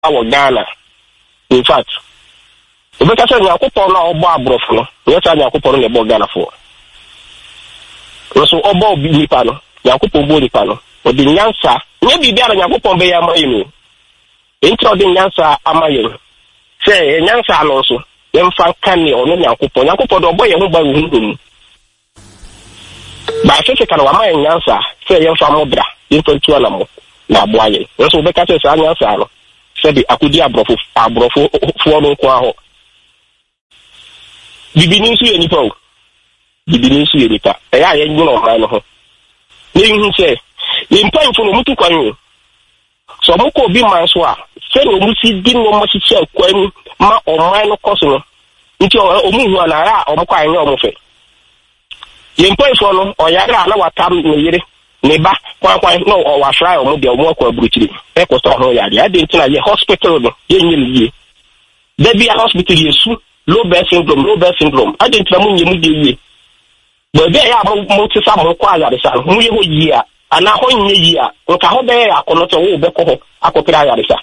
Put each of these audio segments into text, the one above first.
our Ghana. In fact, because I could pour now Barbara, yes, I could pour on the Ghana for. So, Obo Bipano, Yakupo Body Pano, or the Yansa, maybe there and Yakupo Bay Amayu. Intro the Yansa Amayu. Say, Yansa also, then Frank Canny or no Yakupo, the boy who by him. But I think I can Yansa, say Yan Famobra, into Tuanamo, Naboye. Also, because it's an Yansa, said the Akudia Brofo, Fuano Quaho. The Binisi and Nipo. The Binisi Editor. I ain't going to know. Name say, in time for Mutu Kanu. So Moko be my swa. Say, Musi didn't know much share when ma or minor cosmo. Into Omu and Ara or Moka and Yomofe. In point for no or Yara, no what time near neighbor, quite no or was shy or maybe a walk or brutally. Echo Star Hoyard. I didn't tell you hospital. There be a hospital, low birth syndrome. I didn't tell you. But they are most some required who year, and now 1 year, what I hope they are not a beco, a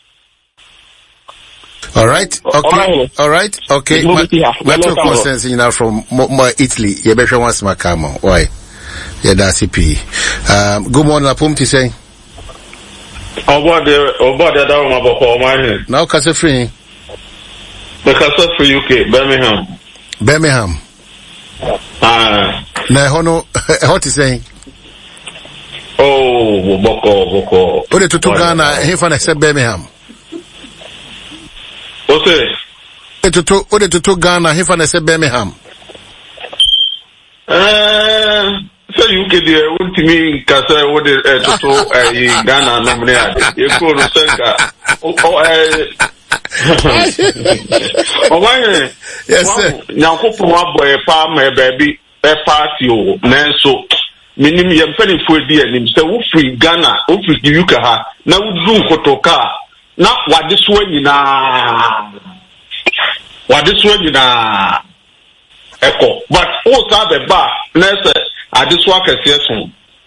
all right, okay. We're talking consensus now from Italy. You better want some camo. Why? Yeah, that's CP. Good morning, Apumti say. About the down about my head. Now, Casa Free. The Casa Free UK, Birmingham. Na hono what is saying? Oh, Boko. Ode to Ghana, hefa na se Birmingham. What's it? Ode to Ghana, hefa na se Birmingham. So you could want to me kasa ode to Ghana na mne. You go no senga. Yes, sir. Nyankopon aboye pa ma baby e party o nanso minim ye mpani fo di anim se wo free Ghana wo free UK ha na wo du kotoka na wade so nyina eko but wo sa be ba na se ade so akese so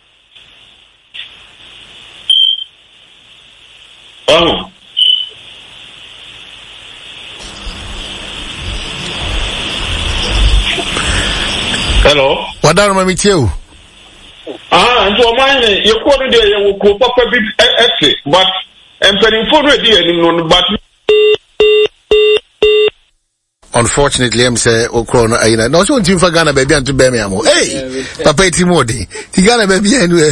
Hello. What are you doing? And so mine, you quoted there, you could pop a bit exit, but I'm paying for it, but unfortunately, I'm saying, Okron, I know so for Ghana baby and to Birmingham. Hey, Papa Timodi, Ghana baby anyway.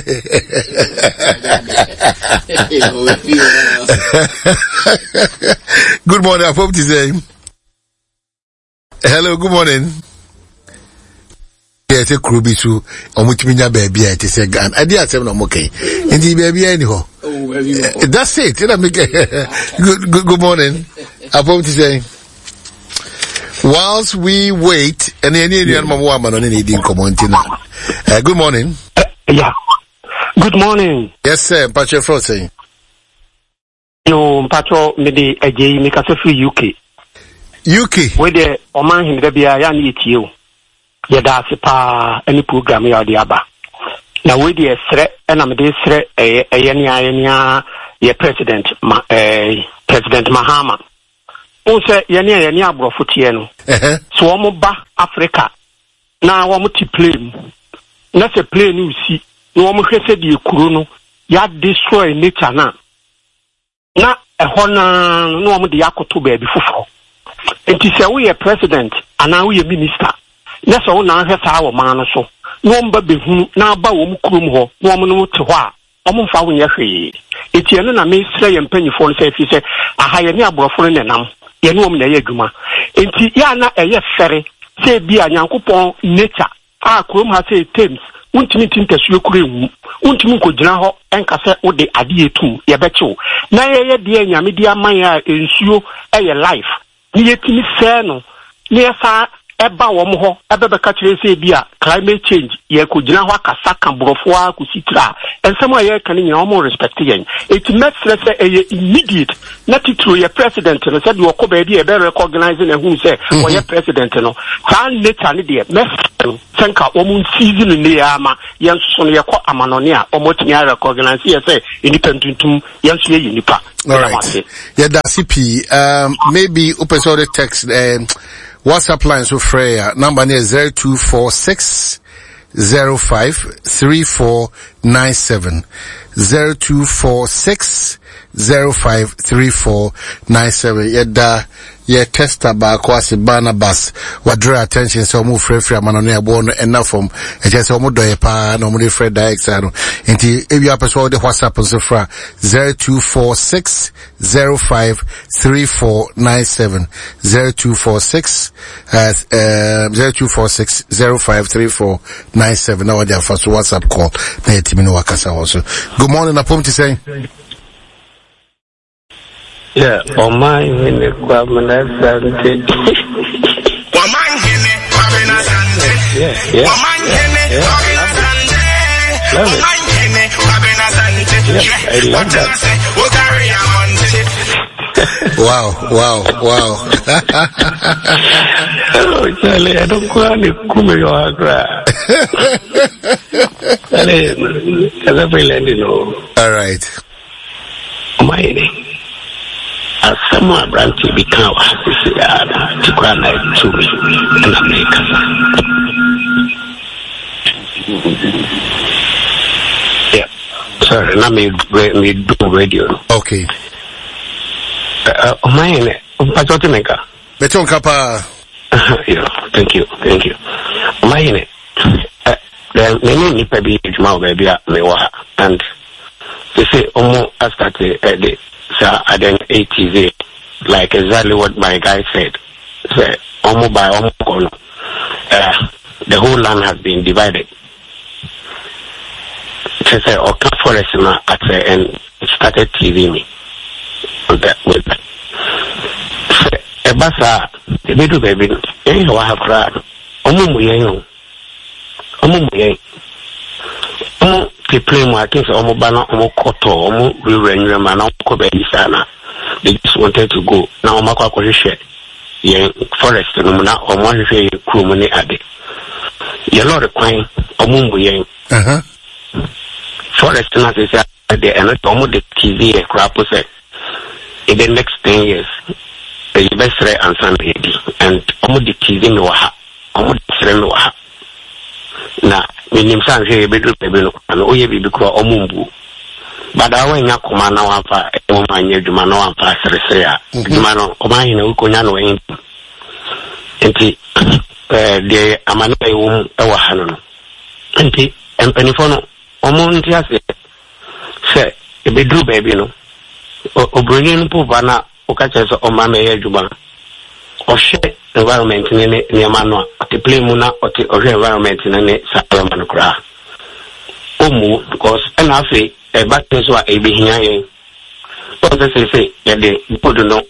Good morning, I hope to say. Hello, good morning. Yes, a Krubi so on which me baby at is a gun. I did say no okay. Indeed, baby anyhow. That's it. Good morning. I hope to say. Whilst we wait, and any woman on any community now. Good morning. Yeah. Good morning. Yes, sir. Pacho Frosting. No, Pacho, maybe a J. Make us a free UK. Where the Oman him, there be a young eat you. Yada sipa any program ya diaba. Na we the threat and I'm this threat a president President Mahama. Ose yeni abrofutie no. So omo ba Africa. Na omo ti plane. Na se plane ni usi. Na omo hwese de ekuro no ya destroy nature na. Na ehọ na omo de yakoto ba bi foforo. Enti se we president ana we minister. That's all now has our man so. No be who now ba wom krum ho, no no to hwa. Omo fa wo nyahwe. Etiene na me sre ye mpanyifo no say fi say aha ye ne aborofo ne nam. Ye no om na ye adwuma. Enti ya na eye fere say bia Nyankopon nature. Krum ha say Thames. Untimi tintasu ekuru ewu. Untimi nkogina ho enka se wo de ade etum ye bechew. Na ye de nyame de aman a ensuo eye life. Ni yetimi se no. Ni esa eba wom ho ebe ka kire se bia climate change ye ko gina ho akasa kan borofo a ko sitra ensem a ye kan nyina omo respect yen it makes say a immediate not to your president no said you ko ba bia be recognize na hu say o ye president no san nature ne de Senka omun season ni ama yanso no yekọ amanone a omotimi a recognize say independent yanso ye nipa. All right. Yeah, that's CP. Maybe upesode text WhatsApp line so Freya number is 0246 053497 0246 053497. Yeah, tester ba kwasi Barnabas wa draw attention so mu free amanone abo no enough from e just so mu doye pa no mu free direct no enti if you are person the WhatsApp so fra 0246 053497 0246 0246 053497 now their first WhatsApp call na yetimi no wakasa also. Good morning apom to say. Yeah, for my in the Kwamana Sante. I love that. Wow. Oh, Charlie, I don't go on the Kume. All right. My name. As someone branch become to Kwana to me and America. Yeah. Sorry, let me do radio. Okay. Mine, Pachotimeka. Beton Kappa. Yeah, thank you. Mine, the many nipa be Juma baby mewa and they say almost I started I then 80s, like exactly what my guy said. Say, almost by almost, the whole land has been divided. She said, okay, forest at the end, it started TV me. With that. Ebasa, the middle baby, you have cried. They play more things almost banner, almost koto, almost revenue, man, sana. They just wanted to go. Now, Mako share. Yeah, forest, no, now, or one say, Krumani Ade. You're not requiring a mumbu yang. Forest, not is there, and not almost the TV and crap was it. In the next 10 years, the best ray and Sunday, and almost the TV no ha, almost the no ha. Na minimsan je bedu pebelo na oye bi bikro omumbu bada wa nya koma na wa fa e mo manye djuma na wa fa sere ya djuma no o ma hina uko nya no en enti de amana e wum e wa hanu no enti empanifo no omo nti ase se e bedu baby no obronye no po bana o ka cheso o ma me ye djuma o she environment ni amano ati play muna ati o environment ni Salomon kra omu because and afi e back so e be hia yen o say e de podo no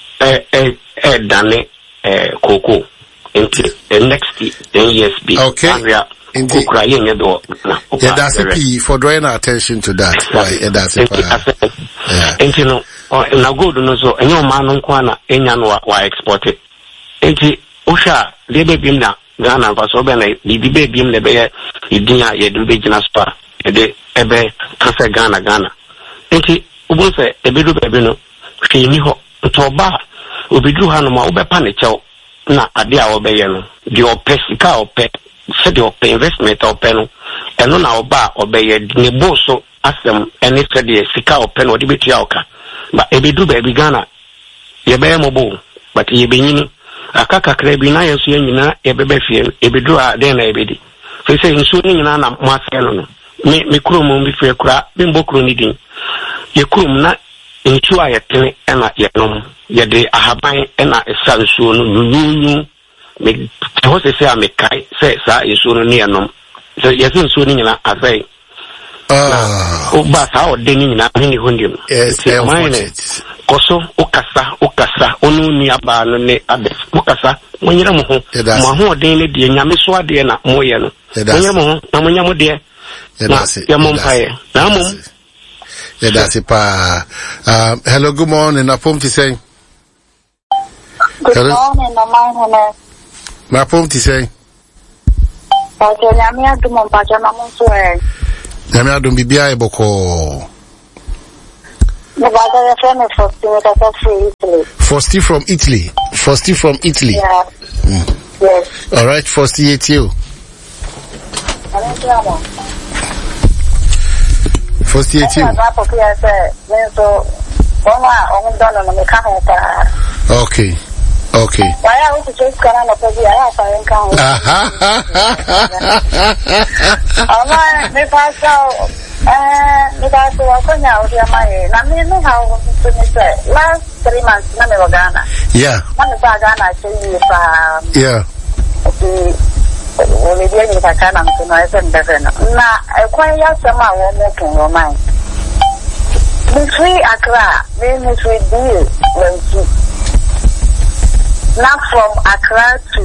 dane koko into the next 10 years be okay indeed yeah that's a P for drawing our attention to that why that's a yeah into no na good no so enyo man no kwa enya no wa export it enti osha lebe bim na Ghana vaso be na bibi bim le be idinya ye do be gina spa de ebe kase Ghana enti ubun se ebe do be no hwe ni ho to ba obidu ha no ma obepa ne chew na ade a obeye no de opesika ope se de ope investment ope no eno na oba obeye ne boso asem ene se de sika ope no de betua oka ba ebe do be Ghana ye be mo bo but ye be nyini akaka krebi na yeso nyina ebebe fie ebedu a den na ebedi fe se nsu nyina na mwaselo no me kurom bi fie kura bi mbokro ni din ye kurom na ntu a yetene na yenom ye de ahaban na esa nsu no nyunyu me ho se a me kai se sa nsu no ne yenom se yeso nsu nyina asai o ba sa o de nyina ni hondim koso ukasa onu ni aba no ne abe ukasa monyere mo ho mo ho den ne de nyame so ade na moye no monyere mo ho na monyamo de ya mom pae na mom yeah that's it pa hello good morning na pom ti say good morning na my hana na pom ti say Okay, Nyamia do mon pajama monsoe. Nyamia do bibia e boko. The father from Italy. Fosti from Italy. Fosti from Italy. Yeah. Yes. All right, Fosti, it's you. Fosti, it's you. Okay. Okay. Last 3 months, yeah. Yeah. Now from Accra to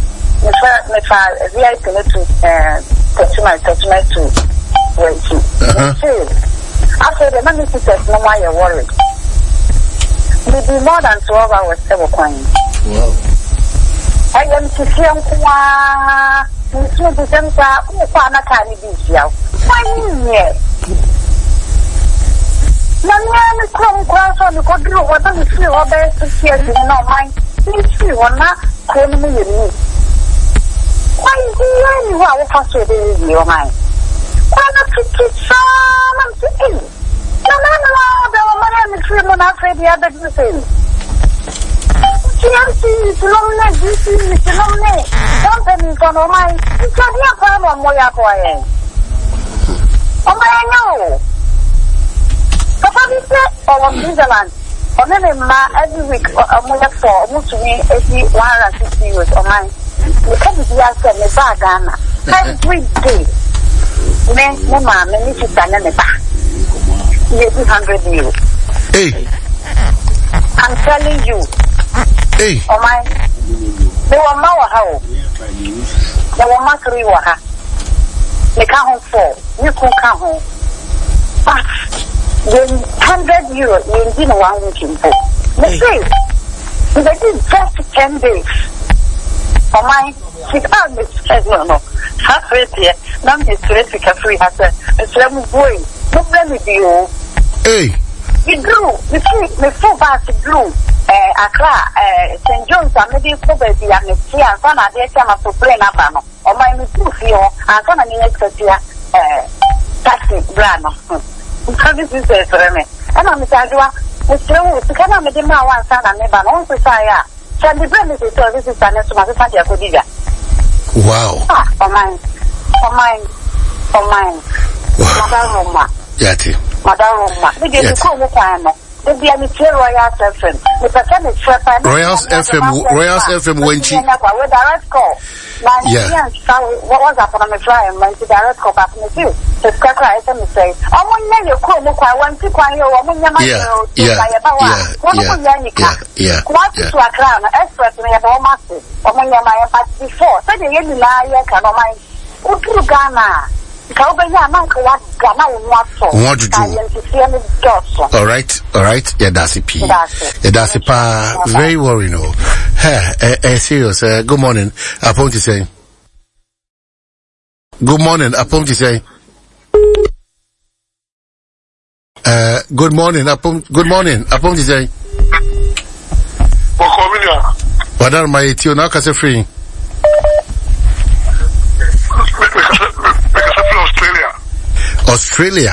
VIP to touchment to after the money sisters, no more you're worried. Maybe more than 12 hours ever coin. Wow. I am to see him to them. Why Nanya come cross on the quadru, what does it feel about 6 years in no mind? Please see one not calling me. Why is the only one who has to your mind? Why not to teach some to eat? No, there were money and 3 months after the other thing. TMC is lonely, this is lonely. Company for no mind. It's a dear problem, where you're going. Oh, I know. Or Switzerland, or maybe every week, almost to me, 160 euros on mine. The country has said, Ghana, every day. Mamma, many to stand in the back. 200 euros. Hey, I'm telling you. Hey, oh my, they were Mawa, they were Makri Waha. They can't home for, you can't come home. But when 100 euros, you didn't want to go. Let's say, they did just 10 days. Oh my, she can't be said, no. Half right here, now the straight to free has a slam boy. No blame with you. Hey, you drew, you see, the 4 bars drew. Accra, St. John's, and maybe probably the amnesty, and son of the time to play Navano, or my proof here, and son of the next taxi brand. This is a ceremony. And I'm Mr. to come on with him now, one son and never known to say, can the brand is a service is an instrument of Santia. wow. Oh, mine. Madame Roma. Yati. Madame Roma. We didn't call the time. Royals FM when she direct call. Yeah. What was up on the fly and went to direct call back in the field. The scraper I say, oh, when you call Muka, one to cry your woman, what is to a crown, expert in your master, or when you're my part before, so the end lie, can mind. Utu Ghana. What to do? All right. Yeah, that's it. Yeah, that's it. Very worrying. Serious. Good morning. Upon to say. Good morning. Upon to say. Good morning. Good morning. Upon to say. What are my tune? Now, cause free. Australia.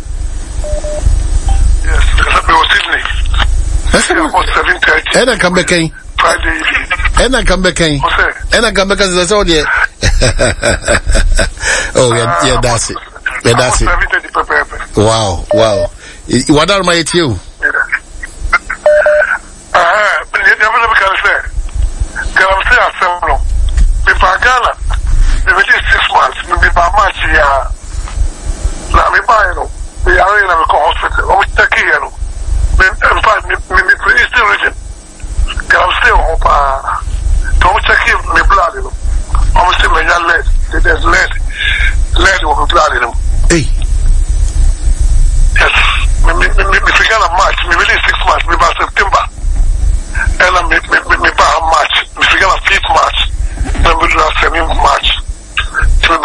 Yes, because I was Sydney. About 7:30. And I come back in. Friday evening. And I come back in. And I come back as I there. Oh, yeah, that's it. Yeah, that's it. Wow. What are my you? Maybe 6 months, maybe by March, yeah. Let me buy you. We are in a hospital. I'm taking you. In fact, maybe it's still region. I'm still hope. Don't check him, me blood. I'm still in your lead. There's lead will be blood in him. Hey. Yes. Me figure a March, maybe 6 months, maybe by September. And I'm me by March. Me figure a 5th March. Then we do a 7th March. So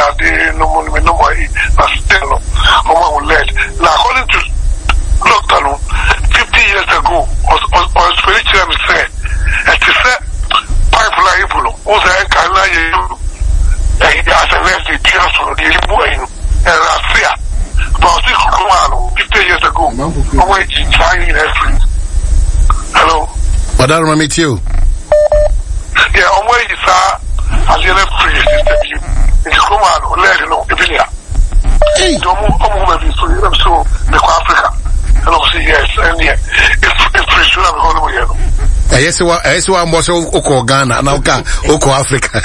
they no more, but still, no led. Now, according to Dr. 50 years ago, or spiritual say, and to say, pipeline, was a kind of as a less the transfer, the boy, and Russia. About 50 years ago, away in China, hello. What I remember you? Yeah, on where you saw as you left free system, you come on, let you know, if you are. Don't move every free, I'm so the Africa. And obviously, yes, and yeah, it's free, sure, I'm going to be. Yes, one was Oko Ghana, and Oko Africa.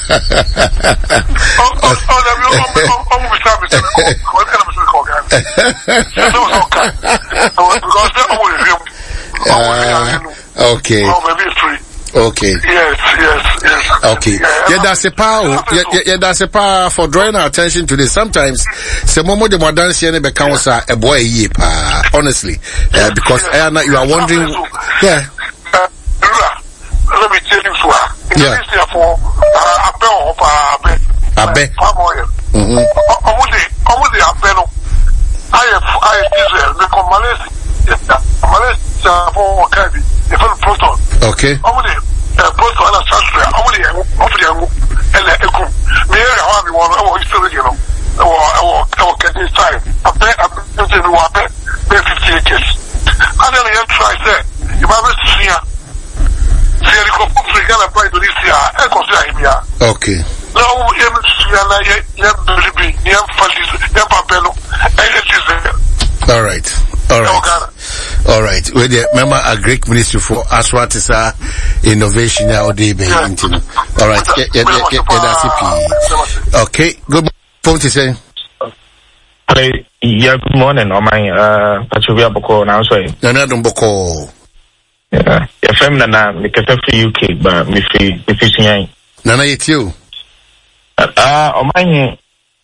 Okay. Okay. Yes. Okay. Yeah, that's a power. Yeah, that's a power for drawing our attention to this. Sometimes, some more the modern CNN becomes a boy year, honestly, because you are wondering, yeah. Let me tell you for Abe. I Israel, Malaysia for Kadi, the first proton. Okay. Only proton and Sastra, only and Echo. Me, I want one history, you know, or getting time. I bet 50 acres. And then I try that. You might see her. Okay. All right. With the member a Greek Ministry for Aswatisa Innovation now day be into. All right. Okay. Good phone to say. Yeah, good morning. On my Pachovia Boko now say. Nanadum Boko. Yeah, Nana, me kasa free UK, but me free Nana, it's you. On my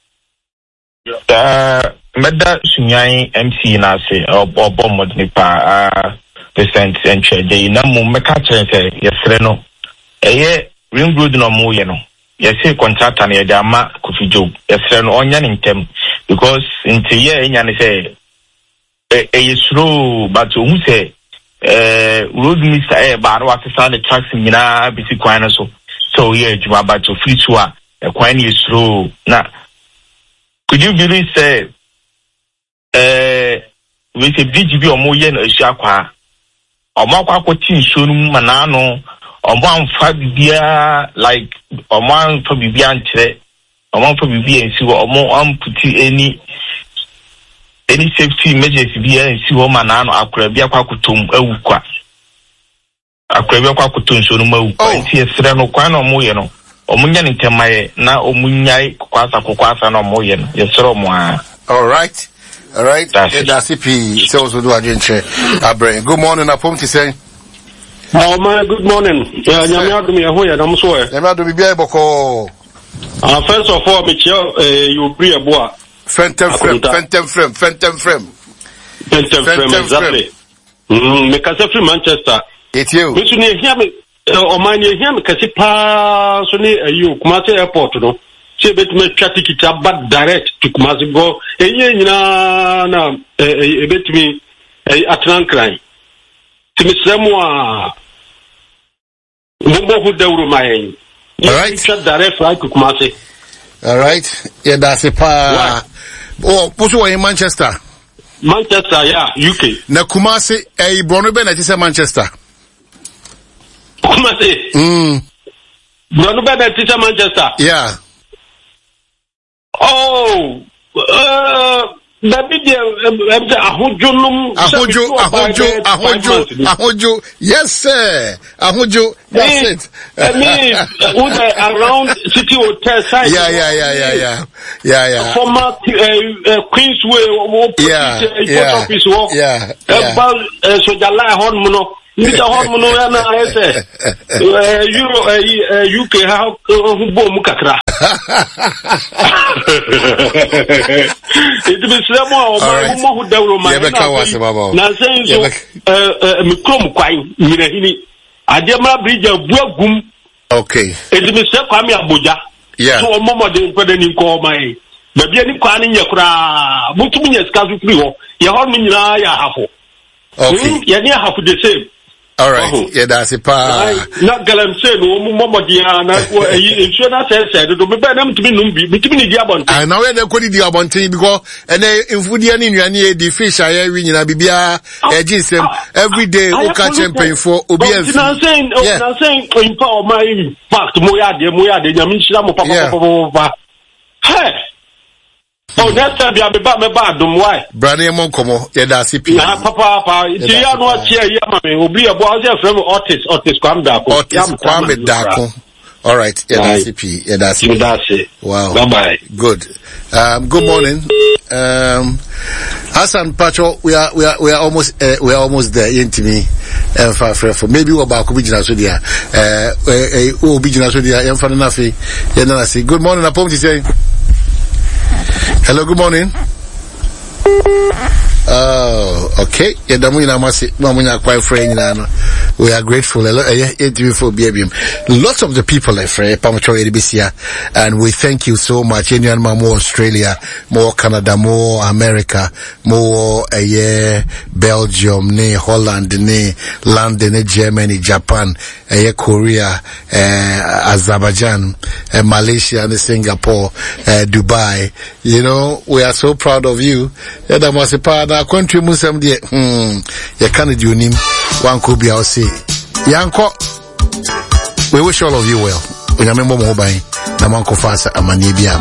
Meda Sunyai MC Nase or Bomod Nipa percent and trade. Namu Mekacha say, yes, Reno. Ring good no more, you know. Yes, contract and Yadama Kofi Job. Yes, Reno on Yanim because into ye in Yan say, a slow, but who say, road Mr. Baro at the tracks in Mina, BC Quina so yeah, Jumaba to free to a quine is slow. Now, could you believe say, with a BGB or Moyen or Shaqua or Maka Tin Shunum Manano or one Fabia like or one for Bibiante or one for BBNC or more put any safety measures via and see woman and Akrabia Kwakutum Eukwa. Akrabia Kwakutum Sunumo, Sereno Quano Moyeno, or Munyan in Temae, now Omunyai, Kwasa no Moyen, yes, Romoa. All right. That's it. So do I good morning, I to say. Oh, my good morning. Yeah, I'm sorry. First of all, Michelle, you bring a boy. Phantom frame. Exactly. Make us free Manchester. It's you. Which you hear me, or mine, you hear me, Cassipa, Sonny, you, Kumasi Airport, no? Say, bet me chat it up, but direct to Kumasi go, a bit me, a trunk line. To Miss Samoa, Mumbo, who do my. All right. Direct flight to Kumasi. All right. Yeah, that's a pa. Oh, what's in Manchester? Manchester, yeah, UK. Na Kumasi, Brono Ben, I say Manchester. Kumasi. Brono Ben, I say Manchester. Yeah. Oh, Ahojo. Yes, sir. Ahojo. That's it. I mean, around City Hotel side. Yeah. Former Queensway. Yeah. About so July Hormono. Mr. Hormono, I say, UK, how Mukakra. It was someone who down my now saying so, Mikom Quine, Mirahini, Adema Bridge of Bugum. Okay. It is Mr. Kwame Abuja. Yeah. So mama de pede ni ko mai. Na bia ni kwa ni nyakura. Mutumi nya sika so free ho. Ye ho no nyina ya hafo. Okay. Ye ni hafo the same. All right. Yeah, that's it. Na galamse no mama dia na insu na say do be na mutumi numbi. Mutumi ni dia bonte. I know where they could dia bonte because and in food ni nnuane di fish aye wi nyina bibia ejisem every day o ka champion for obi en. Na saying in power my fact mo ya de nyame nshira mo papa. Hey. Oh, next time you be back dum why? Brother Monkomo, yeah, that's it. Na papa, ti ya no chia ya mame, obi e bo azie frem Otis Kwame Dako. All right, yeah, that's it. Yeah, that's it. That's it. Wow. Bye-bye. Good. Good morning. Hassan Pacho, we are almost there. Into me, for maybe we're about to be so there. We'll be so there. Nafi. Good morning. I'm saying. Hello, good morning. Oh, okay. We are grateful. Lots of the people and we thank you so much. More Australia, more Canada, more America, more Belgium, Holland, London, Germany, Japan, Korea, Azerbaijan, Malaysia, and Singapore, Dubai. You know, we are so proud of you. That was a part of our country. Muslim, you can't do him. One could be our say. Yanko, we wish all of you well. We remember mobile. Namanko Fasa Amanibiam.